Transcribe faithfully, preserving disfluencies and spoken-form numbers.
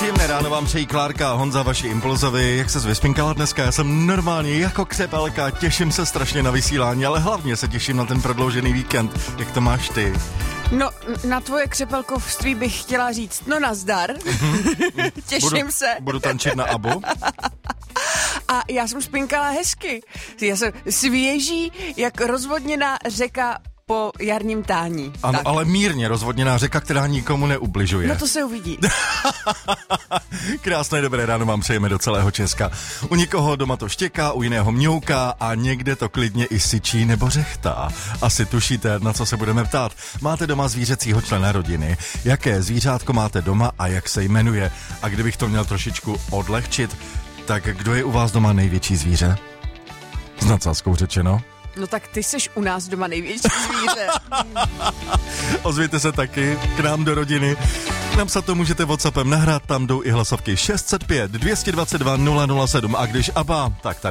Příjemné ráno vám přejí Klárka a Honza, vaši impulzovi. Jak ses vyspinkala dneska? Já jsem normálně jako křepelka, těším se strašně na vysílání, ale hlavně se těším na ten prodloužený víkend. Jak to máš ty? No, na tvoje křepelkovství bych chtěla říct, no nazdar. Mm-hmm. Těším budu, se. Budu tančit na Abu. A já jsem spinkala hezky. Já jsem svěží, jak rozvodněná řeka po jarním tání. Ano, tak. Ale mírně rozvodněná řeka, která nikomu neubližuje. No to se uvidí. Krásné dobré ráno vám přejeme do celého Česka. U někoho doma to štěká, u jiného mňouká a někde to klidně i syčí nebo řechtá. Asi tušíte, na co se budeme ptát. Máte doma zvířecího člena rodiny? Jaké zvířátko máte doma a jak se jmenuje? A kdybych to měl trošičku odlehčit, tak kdo je u vás doma největší zvíře? S nadsázkou řečeno. No tak ty seš u nás doma největší zvíře. Ozvěte se taky k nám do rodiny. Napsat to můžete WhatsAppem nahrát, tam jdou i hlasovky šest set pět, dvě stě dvacet dva, nula nula sedm a když Abba, tak tady